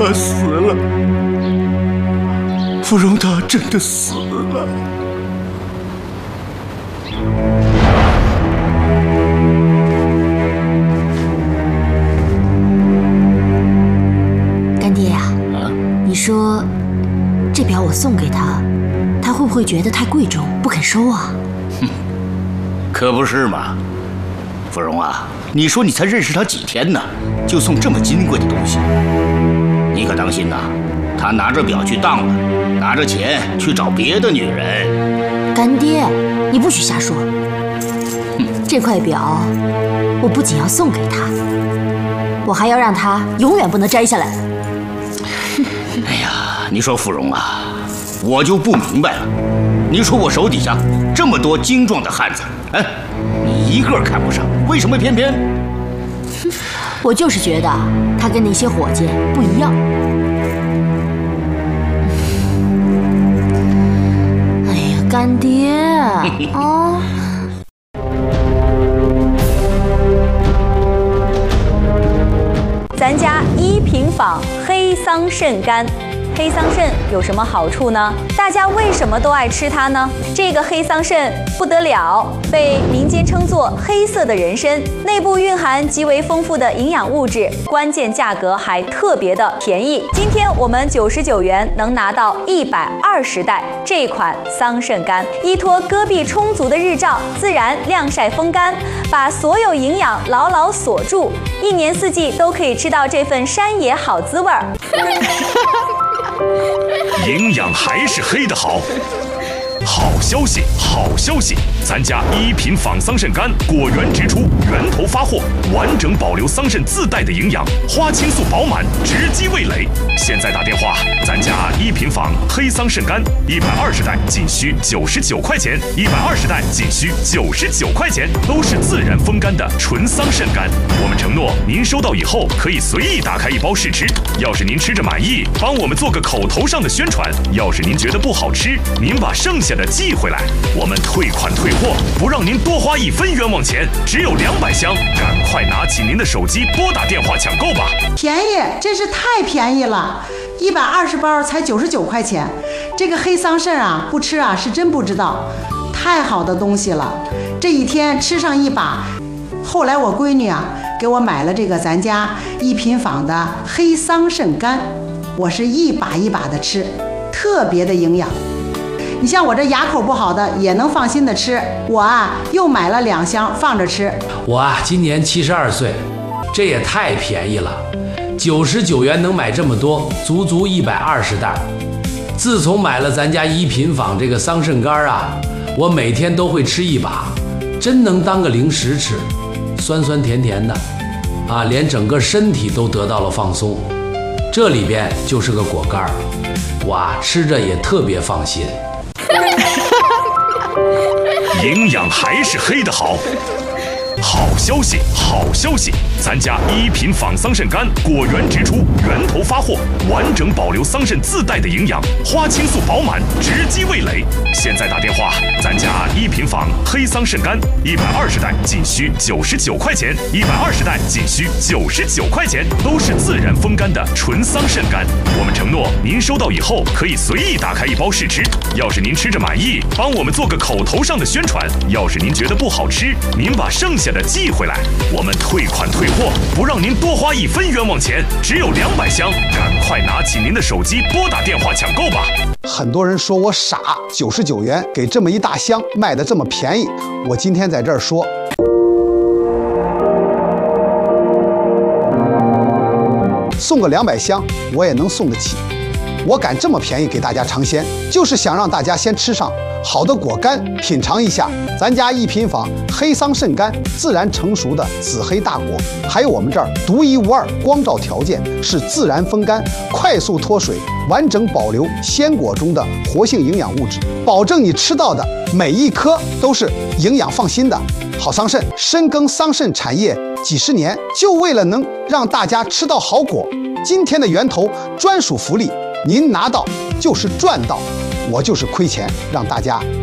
他死了，芙蓉她真的死了。 干爹呀，你说这表我送给他，他会不会觉得太贵重，不肯收啊？ 哼，可不是嘛，芙蓉啊，你说你才认识他几天呢，就送这么金贵的东西，你可当心呐，他拿着表去当了，拿着钱去找别的女人。 干爹，你不许瞎说。这块表我不仅要送给他，我还要让他永远不能摘下来。 哎呀，你说芙蓉啊，我就不明白了。你说我手底下这么多精壮的汉子，哎，你一个看不上，为什么偏偏？ 我就是觉得他跟那些伙计不一样。哎呀，干爹啊！ 咱家一品坊黑桑葚干。黑桑葚有什么好处呢？大家为什么都爱吃它呢？这个黑桑葚不得了，被民间称作黑色的人参，内部蕴含极为丰富的营养物质，关键价格还特别的便宜。今天我们99元能拿到120袋这款桑葚干，依托戈壁充足的日照，自然晾晒风干，把所有营养牢牢锁住，一年四季都可以吃到这份山野好滋味儿。 营养还是黑的好。好消息，好消息！咱家一品坊桑葚干果园直出，源头发货，完整保留桑葚自带的营养，花青素饱满，直击味蕾。现在打电话，咱家一品坊黑桑葚干120袋仅需99块钱，120袋仅需99块钱，都是自然风干的纯桑葚干。我们承诺，您收到以后可以随意打开一包试吃。要是您吃着满意，帮我们做个口头上的宣传；要是您觉得不好吃，您把剩下的寄回来，我们退款退货，不让您多花1分冤枉钱，只有200箱，赶快拿起您的手机拨打电话抢购吧！ 便宜，真是太便宜了，120包才99块钱。这个黑桑葚啊，不吃啊是真不知道，太好的东西了。这一天吃上一把，后来我闺女啊给我买了这个咱家一品坊的黑桑葚干，我是一把一把的吃，特别的营养。你像我这牙口不好的也能放心的吃，我啊又买了2箱放着吃。 我啊今年72岁，这也太便宜了，99元能买这么多，足足120袋。自从买了咱家一品坊这个桑葚干啊，我每天都会吃一把，真能当个零食吃，酸酸甜甜的啊，连整个身体都得到了放松。这里边就是个果干，我啊吃着也特别放心。 营养还是黑的好。好消息，好消息！咱家一品坊桑葚干果园直出，源头发货，完整保留桑葚自带的营养，花青素饱满，直击味蕾。现在打电话，咱家一品坊黑桑葚干120袋仅需99块钱，120袋仅需99块钱，都是自然风干的纯桑葚干。我们承诺，您收到以后可以随意打开一包试吃。要是您吃着满意，帮我们做个口头上的宣传；要是您觉得不好吃，您把剩下的寄回来，我们退款退货，不让您多花1分冤枉钱，只有200箱，赶快拿起您的手机拨打电话抢购吧！ 很多人说我傻，99元给这么一大箱卖得这么便宜，我今天在这儿说，送个200箱我也能送得起。我敢这么便宜给大家尝鲜，就是想让大家先吃上好的果干，品尝一下咱家一品坊黑桑葚干自然成熟的紫黑大果，还有我们这儿独一无二光照条件，是自然风干，快速脱水，完整保留鲜果中的活性营养物质，保证你吃到的每一颗都是营养放心的好桑葚。深耕桑葚产业几十年，就为了能让大家吃到好果。今天的源头专属福利，您拿到就是赚到，我就是亏钱让大家